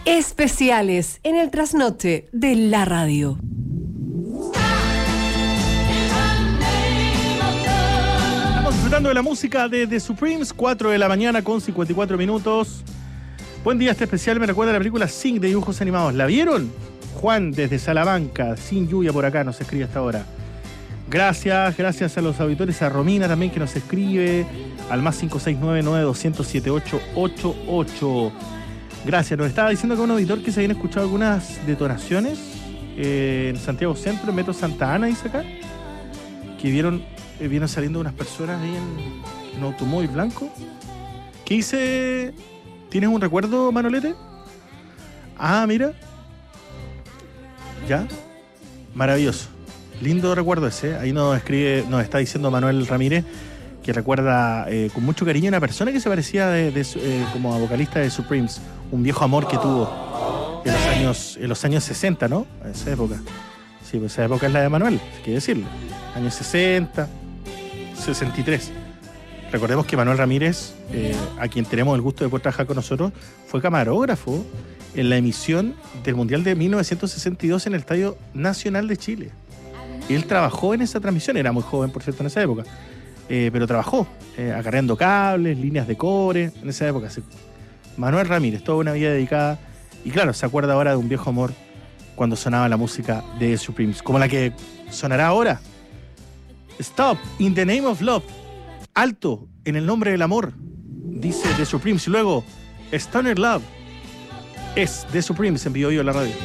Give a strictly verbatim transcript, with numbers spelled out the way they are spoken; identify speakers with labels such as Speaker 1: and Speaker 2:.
Speaker 1: Especiales en el trasnoche de la radio.
Speaker 2: Estamos disfrutando de la música de The Supremes, cuatro de la mañana con cincuenta y cuatro minutos. Buen día, este especial me recuerda a la película Sing de dibujos animados. ¿La vieron? Juan desde Salamanca, sin lluvia por acá, nos escribe hasta ahora. Gracias, gracias a los auditores, a Romina también que nos escribe, al más cinco seis nueve nueve dos cero cero siete ocho ocho ocho. Gracias, nos estaba diciendo que un auditor que se habían escuchado algunas detonaciones eh, en Santiago Centro, en Metro Santa Ana, dice acá, que vieron, eh, vieron saliendo unas personas ahí en, en un automóvil blanco. ¿Qué dice? ¿Tienes un recuerdo, Manolete? Ah, mira. Ya. Maravilloso. Lindo recuerdo ese. Ahí nos escribe, nos está diciendo Manuel Ramírez que recuerda eh, con mucho cariño a una persona que se parecía de, de, eh, como a vocalista de Supremes, un viejo amor que tuvo en los años, en los años sesenta, ¿no? En esa época. Sí, pues esa época es la de Manuel, hay que decirlo. Años sesenta, sesenta y tres. Recordemos que Manuel Ramírez, eh, a quien tenemos el gusto de poder trabajar con nosotros, fue camarógrafo en la emisión del Mundial de mil novecientos sesenta y dos en el Estadio Nacional de Chile. Él trabajó en esa transmisión, era muy joven, por cierto, en esa época, eh, pero trabajó eh, acarreando cables, líneas de cobre, en esa época. Manuel Ramírez, toda una vida dedicada, y claro, se acuerda ahora de un viejo amor cuando sonaba la música de The Supremes, como la que sonará ahora. Stop, in the name of love. Alto, en el nombre del amor, dice The Supremes, y luego Stoner Love. Es The Supremes en vivo en la radio.